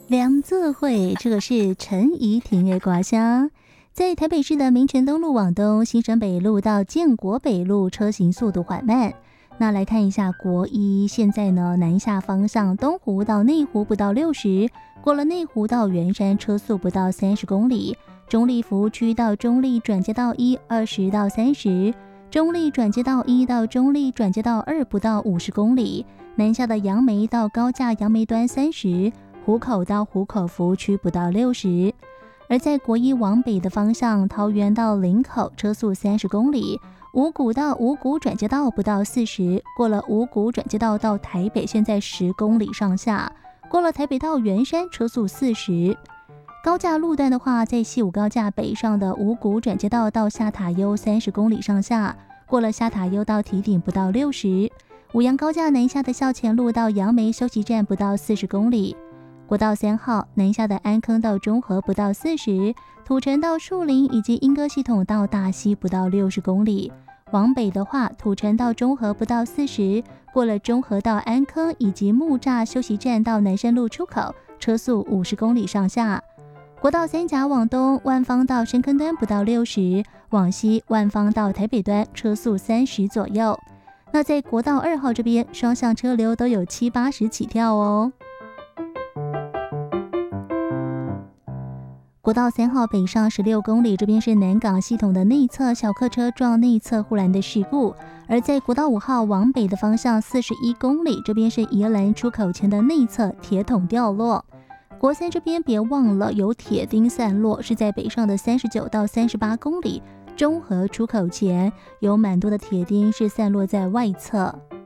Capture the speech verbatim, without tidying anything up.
两座会，这个是陈怡婷的瓜香。在台北市的民权东路往东，新生北路到建国北路车行速度缓慢。那来看一下国一，现在呢南下方向东湖到内湖不到六十，过了内湖到圆山车速不到三十公里。中立服务区到中立转接道一二十到三十，中立转接道一到中立转接道二不到五十公里。南下的杨梅到高架杨梅端三十。湖口到湖口服务区不到六十，而在国一往北的方向，桃园到林口车速三十公里，五股到五股转接道不到四十，过了五股转接道到台北现在十公里上下，过了台北到圆山车速四十。高架路段的话，在西武高架北上的五股转接道到下塔悠三十公里上下，过了下塔悠到堤顶不到六十。五杨高架南下的校前路到杨梅休息站不到四十公里。国道三号南下的安坑到中和不到四十，土城到树林以及莺歌系统到大溪不到六十公里。往北的话，土城到中和不到四十，过了中和到安坑以及木栅休息站到南山路出口，车速五十公里上下。国道三甲往东，万芳到深坑端不到六十，往西万芳到台北端车速三十左右。那在国道二号这边，双向车流都有七八十起跳哦。国道三号北上十六公里，这边是南港系统的内侧小客车撞内侧护栏的事故；而在国道五号往北的方向四十一公里，这边是宜兰出口前的内侧铁桶掉落。国三这边别忘了有铁钉散落，是在北上的三十九到三十八公里，中和出口前有蛮多的铁钉是散落在外侧。